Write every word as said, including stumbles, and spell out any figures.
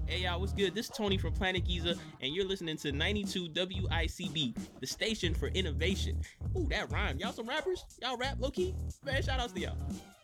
Hey y'all, what's good? This is Tony from Planet Giza, and you're listening to ninety-two W I C B, the station for innovation. Ooh, that rhyme. Y'all some rappers? Y'all rap low key? Man, shout outs to y'all.